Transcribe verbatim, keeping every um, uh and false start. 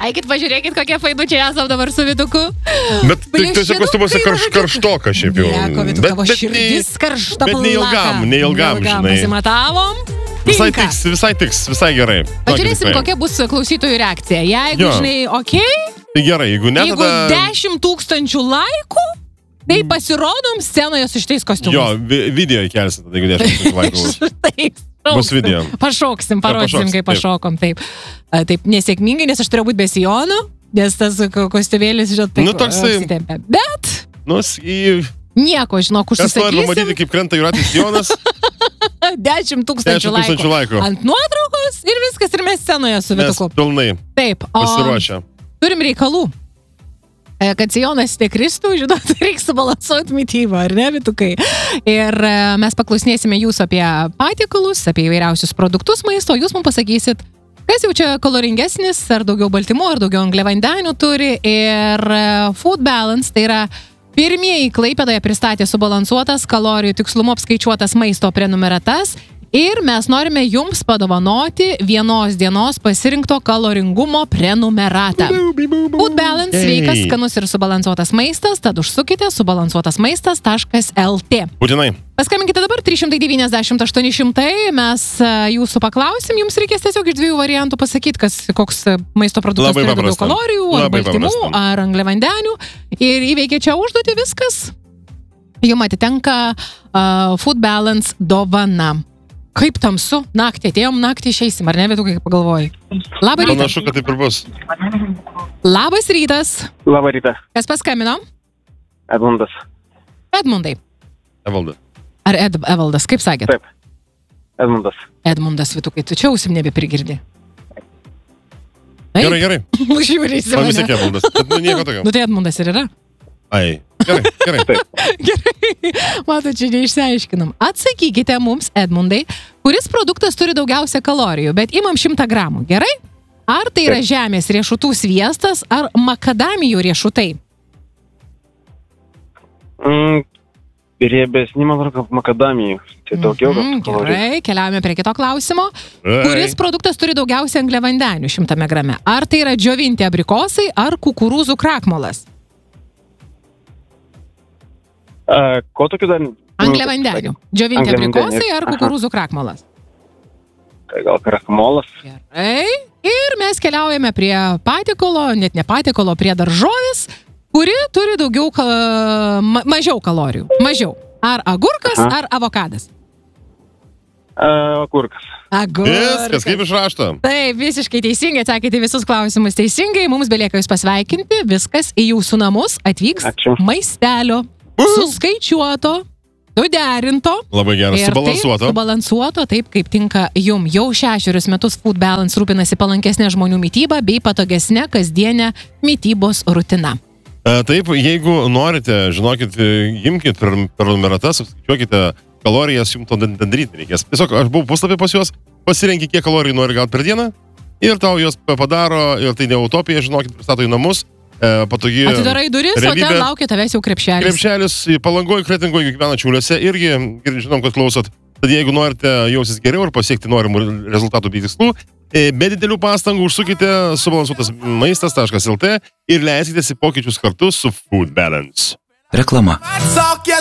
Eikit, pažiūrėkit, kokie fainučiai esam dabar su Vytuku. Bet tai tiesiog kostiumuose karš, karštoka šiaip jau. Nieko, Vytuk, tavo širdis karšta plaka. Bet neilgam, neilgam, žinai. Pasimatavom. Visai tiks, visai tiks, visai gerai. Pažiūrėsim, kokia bus klausytojų reakcija. Jeigu, jo. žinai, okei. Okay, tai gerai, jeigu ne, jeigu tada... dešimt tūkstančių laikų, tai pasirodom scenoje su šitais kostiumais. Jo, vi video įkelsim, tada jeigu dešimt tūkstančių laikų. Taip. Bus video. Pašoksim, parodysim, kaip pašokom. Taip. Taip nesėkmingai, nes aš turėjau būti be sijonų, nes tas kostiumėlis, žinot, taip nu, toksai... apsitempė. Bet... Nu, į... Nieko, žinok, užsisakysim. Kas nori pamatyti, kaip krenta Jūratės sijonas? Dešimt tūkstančių laikų. laikų. Ant nuotraukos ir viskas, ir mes scenoje su Vytuku. Mes pilnai. Taip. O pasiruošę. Turim reikalų. Kad sijonas nekristų, žinot, reikia subalansuoti mytybą, ar ne, Vytukai? Ir mes paklausinėsime jūsų apie patiekalus, apie įvairiausius produktus maisto, jūs mums pasakysit, kas jau čia kaloringesnis, ar daugiau baltymų, ar daugiau angliavandenių turi. Ir Food Balance, tai yra pirmieji Klaipėdoje pristatė subalansuotas, kalorijų tikslumu apskaičiuotas maisto prenumeratas. Ir mes norime jums padovanoti vienos dienos pasirinkto kaloringumo prenumeratą. Food Balance, sveikas, skanus ir subalansuotas maistas, tad užsukite subalansuotas maistas taškas lt. Būtinai. Paskambinkite dabar trys šimtai devyniasdešimt aštuoni šimtai, mes jūsų paklausim, jums reikės tiesiog iš dviejų variantų pasakyti, kas, koks maisto produktas labai turi paprasta. daugiau kalorijų, ar labai baltymų, paprasta. ar angliavandenių. Ir įveikia čia užduotį viskas. Jums atitenka uh, Food Balance dovana. Kaip tamsu, naktį atėjom, naktį išeisim, ar ne, bet tu kaip pagalvoji? Labą rytą. Panašu, kad taip ir bus. Labas rytas. Labą rytą. Kas paskambino? Edmundas. Edmundai. Evaldas. Ar Ed, Evaldas, kaip sakėt? Taip. Edmundas. Edmundas, Vytukai, tu čia ausim nebeprigirdi. Gerai, gerai. Žiūrėsi Man mane. vis tiek Evaldas, bet nu nieko tokio. Nu tai Edmundas ir yra. Ai, gerai, gerai, taip. Gerai, mato, čia neišsiaiškinam. Atsakykite mums, Edmundai, kuris produktas turi daugiausia kalorijų, bet imam šimtą gramų, gerai? Ar tai yra žemės riešutų sviestas, ar makadamijų riešutai? Mm, riebesni, man atrodo, makadamijų. Tai daugiau mm, kalorijų. Gerai, keliaujame prie kito klausimo. Ai. Kuris produktas turi daugiausia angliavandenių šimtame grame? Ar tai yra džiovinti abrikosai, ar kukurūzų krakmolas? A, ko tokiu dar? Angliavandenių. Džiovinti Angliavandeniai. abrikosai ar kukurūzų krakmolas? Tai gal krakmolas. Gerai. Ir mes keliaujame prie patiekalo, net ne patiekalo, prie daržovės, kuri turi daugiau, ka... ma, mažiau kalorijų. Mažiau. Ar agurkas, Aha. ar avokadas? A, agurkas. Agurkas. Viskas, kaip iš rašto. Taip, visiškai teisingai, atsakėte visus klausimus teisingai. Mums belieka jūs pasveikinti. Viskas į jūsų namus atvyks Ačiū. maistelio. Suskaičiuoto, suderinto. Labai geras, ir subalansuoto. Taip, subalansuoto, taip kaip tinka jum. Jau šešerius metus Food Balance rūpinasi palankesnė žmonių mytyba bei patogesnė kasdienė mytybos rutina. E, taip, jeigu norite, žinokit, imkite per, per numeratas, apskaičiuokite kalorijas, jums to daryti reikės. Tiesiog aš buvau puslapį pas juos, pasirenki, kiek kalorijų nori gauti per dieną ir tau jos padaro, ir tai ne utopija, žinokit, pristato į namus. E, patogi Atidarai duris, realybė. O ten laukia tavęs jau krepšelis. Krepšelis Palangoje, Kretingoje, gyvena Šiauliuose irgi, ir žinom, kad klausot. Tad jeigu norite jausis geriau ir pasiekti norimų rezultatų bei tikslų, be didelių pastangų užsukite subalansuotas maistas taškas lt ir leiskitės į pokyčius kartu su Food Balance. Reklama.